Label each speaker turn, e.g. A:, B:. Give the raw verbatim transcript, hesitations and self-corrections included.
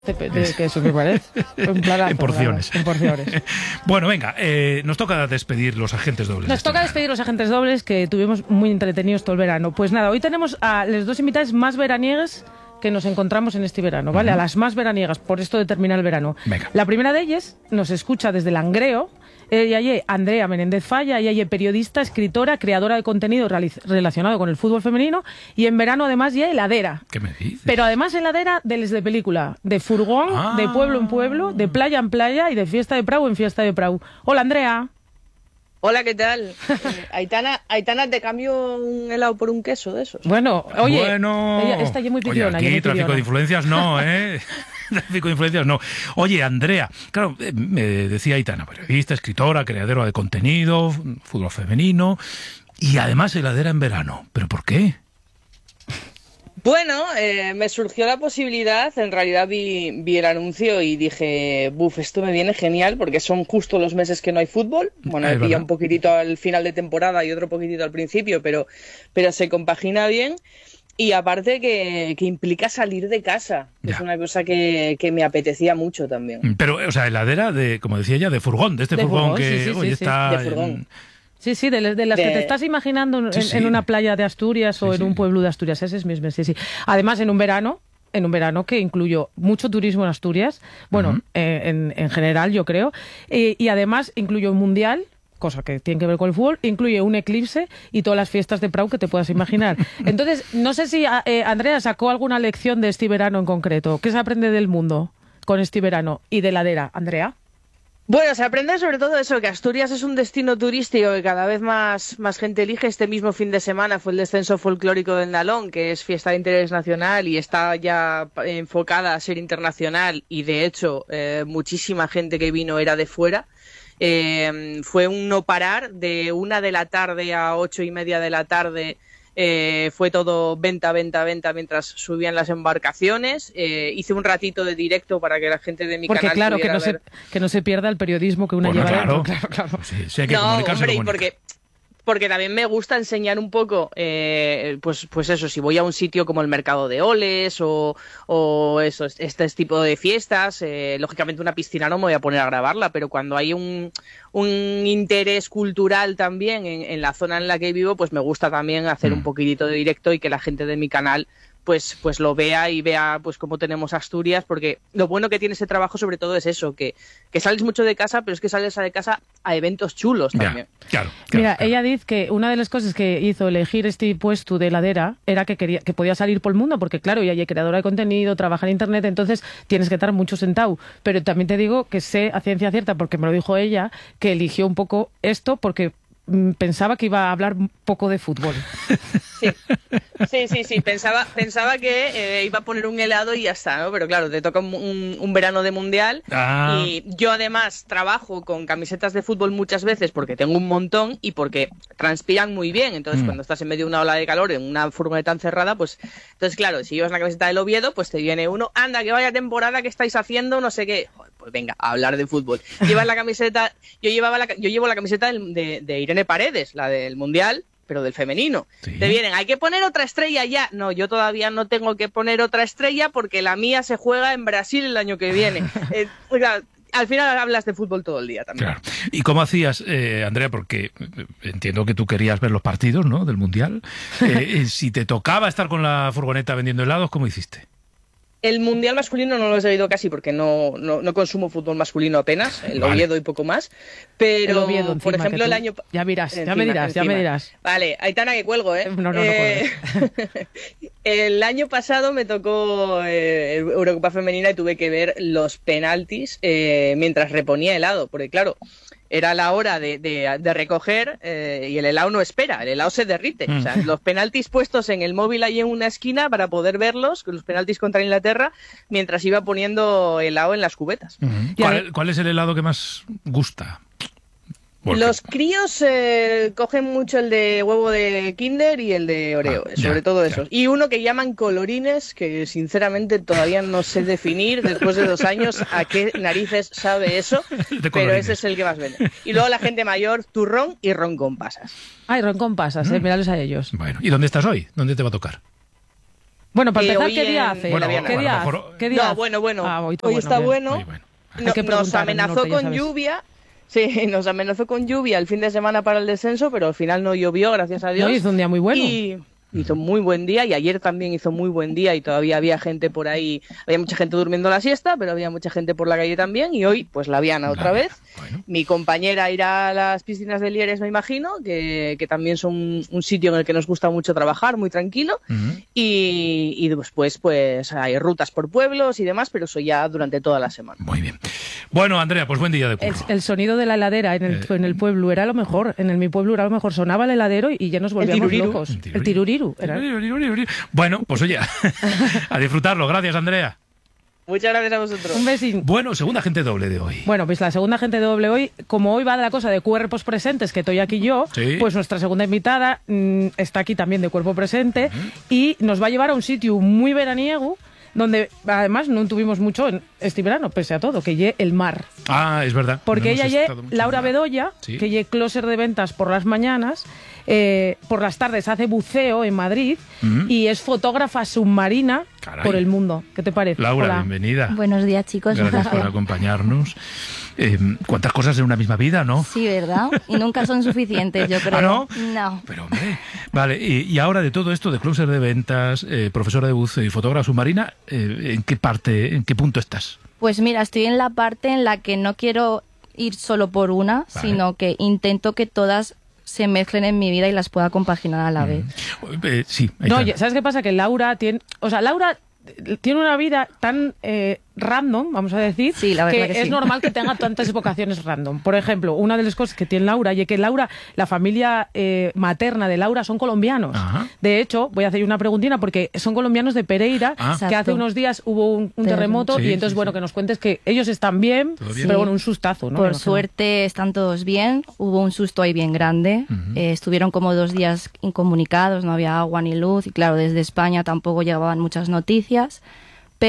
A: de, de queso, me parece. Un planazo,
B: en porciones.
A: En porciones.
B: Bueno, venga, eh, nos toca despedir los agentes dobles.
A: Nos
B: este
A: toca
B: verano.
A: despedir los agentes dobles que tuvimos muy entretenidos todo el verano. Pues nada, hoy tenemos a las dos invitadas más veraniegas que nos encontramos en este verano, ¿vale? Uh-huh. A las más veraniegas, por esto de terminar el verano.
B: Venga.
A: La primera de ellas nos escucha desde Langreo. Ella es Andrea Menéndez Falla, ella es periodista, escritora, creadora de contenido relacionado con el fútbol femenino y en verano además ya heladera.
B: ¿Qué me dices?
A: Pero además heladera de les de película, de furgón, ah. de pueblo en pueblo, de playa en playa y de fiesta de prau en fiesta de prau. Hola, Andrea.
C: Hola, ¿qué tal? Eh, Aitana, Aitana, te cambio un helado por un queso de esos.
A: Bueno, oye,
B: bueno,
A: ella, esta ya muy pidiona.
B: Oye, aquí
A: muy
B: tráfico
A: pidiona.
B: de influencias no, ¿eh? Tráfico de influencias no. Oye, Andrea, claro, eh, me decía Aitana, periodista, escritora, creadora de contenido, fútbol femenino y además heladera en verano. ¿Pero por qué?
C: Bueno, eh, me surgió la posibilidad, en realidad vi, vi el anuncio y dije, buf, esto me viene genial porque son justo los meses que no hay fútbol. Bueno, me pilla un poquitito al final de temporada y otro poquitito al principio, pero, pero se compagina bien. Y aparte que, que implica salir de casa, ya. Es una cosa que, que me apetecía mucho también.
B: Pero, o sea, heladera de, como decía ella, de furgón, de este
A: de
B: furgón,
A: furgón
B: que
A: sí, sí,
B: hoy
A: sí,
B: está...
C: Sí, de furgón.
B: En...
A: Sí, sí, de, de las de... que te estás imaginando en,
B: sí, sí.
A: en una playa de Asturias o sí, en sí. un pueblo de Asturias, ese es mismo, sí, sí. Además, en un verano, en un verano que incluyó mucho turismo en Asturias, bueno, uh-huh. eh, en, en general yo creo, eh, y además incluyó un mundial, cosa que tiene que ver con el fútbol, incluye un eclipse y todas las fiestas de Prau que te puedas imaginar. Entonces, no sé si eh, Andrea sacó alguna lección de este verano en concreto. ¿Qué se aprende del mundo con este verano y de heladera, Andrea?
C: Bueno, se aprende sobre todo eso, que Asturias es un destino turístico que cada vez más, más gente elige. Este mismo fin de semana fue el descenso folclórico del Nalón, que es fiesta de interés nacional y está ya enfocada a ser internacional y de hecho eh, muchísima gente que vino era de fuera. Eh, fue un no parar, de una de la tarde a ocho y media de la tarde. Eh, fue todo venta, venta, venta mientras subían las embarcaciones. Eh, hice un ratito de directo para que la gente de mi
A: porque,
C: canal
A: claro,
C: pudiera
A: que no
C: ver.
A: Se, que no se pierda el periodismo que una
B: bueno,
A: lleva
B: claro.
A: dentro. Claro, claro.
B: Sí, sí hay que
C: no,
B: comunicarse,
C: hombre, y
B: comunica.
C: porque... Porque también me gusta enseñar un poco, eh, pues, pues eso, si voy a un sitio como el Mercado de Oles o, o eso, este tipo de fiestas, eh, lógicamente una piscina no me voy a poner a grabarla, pero cuando hay un, un interés cultural también en, en la zona en la que vivo, pues me gusta también hacer mm. un poquitito de directo y que la gente de mi canal pues pues lo vea y vea pues cómo tenemos Asturias, porque lo bueno que tiene ese trabajo sobre todo es eso, que, que sales mucho de casa, pero es que sales de casa a eventos chulos también.
B: Ya, claro, claro,
A: Mira,
B: claro.
A: ella dice que una de las cosas que hizo elegir este puesto de heladera era que quería que podía salir por el mundo, porque claro, ella es creadora de contenido, trabaja en internet, entonces tienes que estar mucho sentado. Pero también te digo que sé a ciencia cierta, porque me lo dijo ella, que eligió un poco esto porque pensaba que iba a hablar un poco de fútbol.
C: Sí, sí, sí, sí. Pensaba, pensaba que eh, iba a poner un helado y ya está, ¿no? Pero claro, te toca un, un, un verano de mundial
B: ah.
C: y yo además trabajo con camisetas de fútbol muchas veces porque tengo un montón y porque transpiran muy bien. Entonces, mm. cuando estás en medio de una ola de calor en una furgoneta encerrada, pues entonces claro, si llevas la camiseta del Oviedo, pues te viene uno, anda, que vaya temporada que estáis haciendo, no sé qué. Joder, pues venga, a hablar de fútbol. Llevas la camiseta, yo llevaba la, yo llevo la camiseta de, de Irene Paredes, la del mundial, pero del femenino. ¿Sí? Te vienen, hay que poner otra estrella ya. No, yo todavía no tengo que poner otra estrella porque la mía se juega en Brasil el año que viene. eh, oiga, al final hablas de fútbol todo el día también.
B: Claro. ¿Y cómo hacías, eh, Andrea? Porque entiendo que tú querías ver los partidos, ¿no?, del Mundial. Eh, si te tocaba estar con la furgoneta vendiendo helados, ¿cómo hiciste?
C: El mundial masculino no lo he seguido casi porque no, no, no consumo fútbol masculino apenas, el vale. Oviedo y poco más. Pero,
A: el Oviedo, encima,
C: por ejemplo, el año...
A: Ya mirás,
C: encima,
A: ya me dirás,
C: encima.
A: ya me dirás.
C: Vale, Aitana, que cuelgo, ¿eh?
A: No, no,
C: eh...
A: no
C: El año pasado me tocó eh, Eurocopa Femenina y tuve que ver los penaltis eh, mientras reponía helado, porque claro... Era la hora de, de, de recoger eh, y el helado no espera, el helado se derrite. Mm. O sea, los penaltis puestos en el móvil ahí en una esquina para poder verlos, los penaltis contra Inglaterra, mientras iba poniendo helado en las cubetas.
B: Mm-hmm. ¿Cuál, ¿Cuál es el helado que más gusta?
C: Porque... Los críos eh, cogen mucho el de huevo de Kinder y el de Oreo, ah, sobre ya, todo esos. Ya. Y uno que llaman colorines, que sinceramente todavía no sé definir, después de dos años, a qué narices sabe eso, pero ese es el que más vende. Y luego la gente mayor, turrón y ron con pasas.
A: Ay, ron con pasas, mm. eh, mírales a ellos.
B: Bueno, ¿y dónde estás hoy? ¿Dónde te va a tocar?
A: Bueno, para
C: Eh,
A: empezar,
C: hoy
A: ¿qué día
C: en-
A: hace?
B: Bueno,
A: ¿Qué
B: bueno,
A: día
B: a lo
A: hace?
B: mejor-
A: ¿Qué día
C: No,
A: hace?
C: bueno, bueno.
A: Ah, hoy,
C: hoy está
A: bien.
C: bueno.
B: Muy bueno.
A: Hay
C: No-
A: que
C: nos
A: preguntar en el
C: amenazó
A: norte, ya
C: con
A: sabes.
C: lluvia. Sí, nos amenazó con lluvia el fin de semana para el descenso, pero al final no llovió, gracias a Dios.
A: No, hizo un día muy bueno.
C: Y hizo muy buen día, y ayer también hizo muy buen día, y todavía había gente por ahí, había mucha gente durmiendo la siesta, pero había mucha gente por la calle también, y hoy pues la Viana otra
B: La
C: vez.
B: Viana, bueno.
C: Mi compañera irá a las piscinas de Lieres, me imagino, que, que también son un sitio en el que nos gusta mucho trabajar, muy tranquilo,
B: Ujú.
C: y, y después pues hay rutas por pueblos y demás, pero eso ya durante toda la semana.
B: Muy bien. Bueno, Andrea, pues buen día de
A: El,
B: curro.
A: el sonido de la heladera en el,
B: Eh.
A: en el pueblo era lo mejor. En el, mi pueblo era lo mejor. Sonaba el heladero y ya nos volvíamos
C: tiruriru.
A: locos. El tiruriru. Era.
B: Bueno, pues oye, a disfrutarlo. Gracias, Andrea.
C: Muchas gracias a vosotros.
A: Un besín.
B: Bueno, segunda gente doble de hoy.
A: Bueno, pues la segunda gente doble hoy, como hoy va de la cosa de cuerpos presentes, que estoy aquí yo,
B: Sí.
A: pues nuestra segunda invitada mm, está aquí también de cuerpo presente y nos va a llevar a un sitio muy veraniego, donde además no tuvimos mucho en este verano, pese a todo, que lle el mar.
B: Ah, es verdad.
A: Porque
B: no
A: ella
B: hemos
A: lle
B: estado mucho
A: Laura
B: en mar.
A: Bedoya,
B: Sí.
A: que lle closer de ventas por las mañanas, eh, por las tardes hace buceo en Madrid
B: Ujú.
A: y es fotógrafa submarina
B: Caray.
A: por el mundo. ¿Qué te parece?
B: Laura,
A: Hola.
B: bienvenida.
D: Buenos días, chicos.
B: Gracias por acompañarnos. Eh, ¿Cuántas cosas en una misma vida, no?
D: Sí, ¿verdad? Y nunca son suficientes, yo creo.
B: ¿Ah, no?
D: No.
B: Pero, hombre, vale, y, y ahora de todo esto, de closer de ventas, eh, profesora de buceo y fotógrafa submarina, eh, ¿en qué parte, en qué punto estás?
D: Pues mira, estoy en la parte en la que no quiero ir solo por una,
B: Vale.
D: sino que intento que todas se mezclen en mi vida y las pueda compaginar a la vez.
B: Eh, sí, ahí
A: No,
B: está.
A: oye, ¿sabes qué pasa? Que Laura tiene... O sea, Laura tiene una vida tan eh, random, vamos a decir,
D: Sí, la verdad que
A: es
D: sí.
A: normal que tenga tantas vocaciones random. Por ejemplo, una de las cosas que tiene Laura, y es que Laura, la familia eh, materna de Laura son colombianos.
B: Ajá.
A: De hecho, voy a hacer una preguntina porque son colombianos de Pereira,
B: Ah.
A: que
D: Exacto.
A: hace unos días hubo un, un terremoto
B: Sí,
A: y entonces,
B: sí,
A: bueno,
B: sí.
A: que nos cuentes que ellos están bien,
B: Todo bien.
A: pero bueno, un sustazo, ¿no? Me
D: Por
A: imagino.
D: suerte están todos bien. Hubo un susto ahí bien grande.
B: Ujú.
D: Eh, estuvieron como dos días incomunicados, no había agua ni luz. Y claro, desde España tampoco llegaban muchas noticias.